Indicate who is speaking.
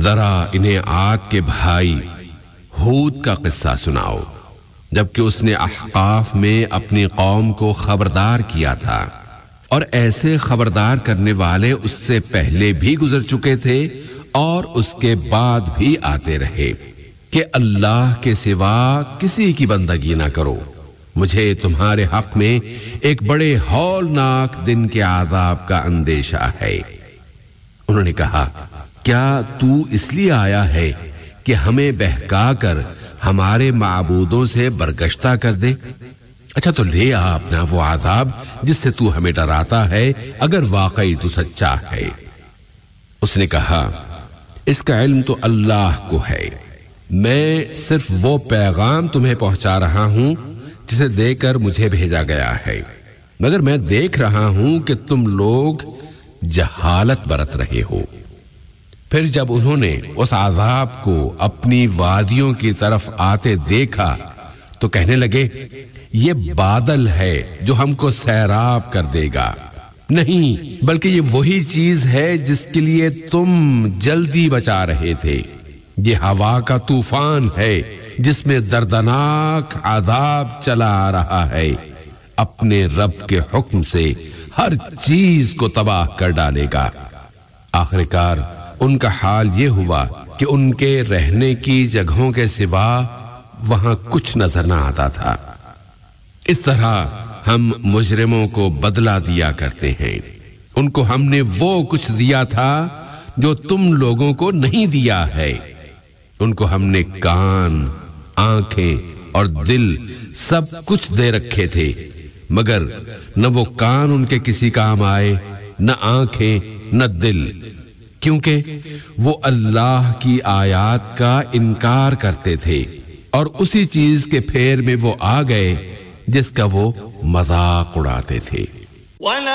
Speaker 1: ذرا انہیں عاد کے بھائی ہود کا قصہ سناؤ، جبکہ اس نے احقاف میں اپنی قوم کو خبردار کیا تھا، اور ایسے خبردار کرنے والے اس سے پہلے بھی گزر چکے تھے اور اس کے بعد بھی آتے رہے کہ اللہ کے سوا کسی کی بندگی نہ کرو، مجھے تمہارے حق میں ایک بڑے ہولناک دن کے عذاب کا اندیشہ ہے۔ انہوں نے کہا، کیا تو اس لیے آیا ہے کہ ہمیں بہکا کر ہمارے معبودوں سے برگشتہ کر دے؟ اچھا تو لے آ اپنا وہ عذاب جس سے تو ہمیں ڈراتا ہے، اگر واقعی تو سچا ہے۔ اس نے کہا، اس کا علم تو اللہ کو ہے، میں صرف وہ پیغام تمہیں پہنچا رہا ہوں جسے دے کر مجھے بھیجا گیا ہے، مگر میں دیکھ رہا ہوں کہ تم لوگ جہالت برت رہے ہو۔ پھر جب انہوں نے اس عذاب کو اپنی وادیوں کی طرف آتے دیکھا تو کہنے لگے، یہ بادل ہے جو ہم کو سیراب کر دے گا، نہیں بلکہ یہ وہی چیز ہے جس کے لیے تم جلدی بچا رہے تھے، یہ ہوا کا طوفان ہے جس میں دردناک عذاب چلا آ رہا ہے، اپنے رب کے حکم سے ہر چیز کو تباہ کر ڈالے گا۔ آخرکار ان کا حال یہ ہوا کہ ان کے رہنے کی جگہوں کے سوا وہاں کچھ نظر نہ آتا تھا۔ اس طرح ہم مجرموں کو بدلہ دیا کرتے ہیں، ان کو ہم نے وہ کچھ دیا تھا جو تم لوگوں کو نہیں دیا ہے، ان کو ہم نے کان، آنکھیں اور دل سب کچھ دے رکھے تھے، مگر نہ وہ کان ان کے کسی کام آئے، نہ آنکھیں، نہ دل، کیونکہ وہ اللہ کی آیات کا انکار کرتے تھے اور اسی چیز کے پھیر میں وہ آ گئے جس کا وہ مذاق اڑاتے تھے۔